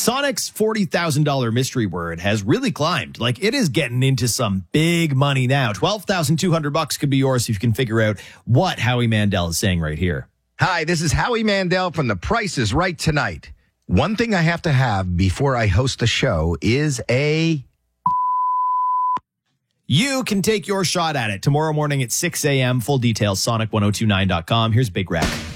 Sonic's $40,000 mystery word has really climbed. Like, it is getting into some big money now. $12,200 could be yours if you can figure out what Howie Mandel is saying right here. Hi, this is Howie Mandel from The Price is Right tonight. One thing I have to have before I host the show is a... You can take your shot at it tomorrow morning at 6 a.m. Full details, sonic1029.com. Here's Big Rack.